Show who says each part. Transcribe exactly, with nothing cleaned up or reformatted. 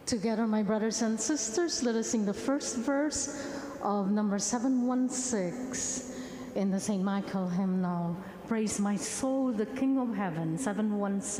Speaker 1: Together, my brothers and sisters, let us sing the first verse of number seven one six in the Saint Michael hymnal. Praise my soul, the King of heaven, seven one six.